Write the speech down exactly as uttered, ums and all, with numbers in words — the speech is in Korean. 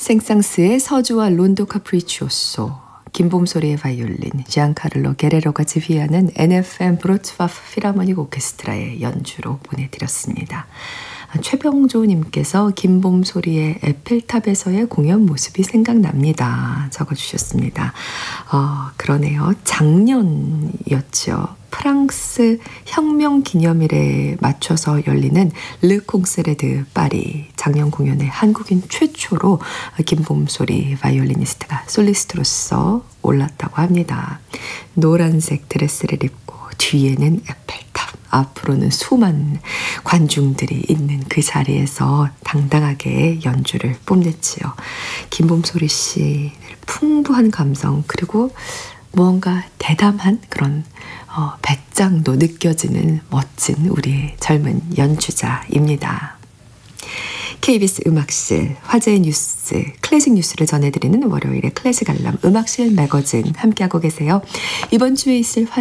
생상스의 서주와 론도 카프리치오소, 김봄소리의 바이올린, 지안카를로 게레로가 지휘하는 엔에프엠 브로츠바프 필하모닉 오케스트라의 연주로 보내드렸습니다. 최병조님께서 김봄소리의 에펠탑에서의 공연 모습이 생각납니다. 적어주셨습니다. 어, 그러네요. 작년이었죠. 프랑스 혁명 기념일에 맞춰서 열리는 르 콩세레드 파리 작년 공연에 한국인 최초로 김봄소리 바이올리니스트가 솔리스트로서 올랐다고 합니다. 노란색 드레스를 입고 뒤에는 에펠탑, 앞으로는 수많은 관중들이 있는 그 자리에서 당당하게 연주를 뽐냈지요. 김봄소리 씨 풍부한 감성 그리고 무언가 대담한 그런 어, 배짱도 느껴지는 멋진 우리 젊은 연주자입니다. 케이비에스 음악실, 화제의 뉴스, 클래식 뉴스를 전해드리는 월요일의 클래식 알람 음악실 매거진 함께하고 계세요. 이번 주에 있을 화